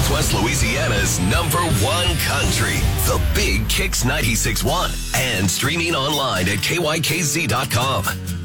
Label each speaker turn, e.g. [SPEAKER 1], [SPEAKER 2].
[SPEAKER 1] Northwest Louisiana's #1 country, The Big Kicks 96.1, and streaming online at KYKZ.com.